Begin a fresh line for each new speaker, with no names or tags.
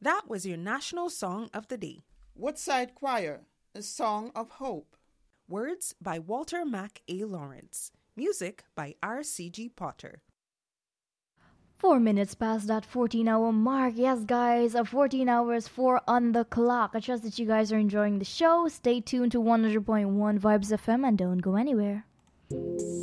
That was your national song of the day.
Woodside Choir, A Song of Hope.
Words by Walter Mack A. Lawrence. Music by R.C.G. Potter.
4 minutes past that 14-hour mark. Yes, guys, 14 hours, 4 on the clock. I trust that you guys are enjoying the show. Stay tuned to 100.1 Vibes FM and don't go anywhere.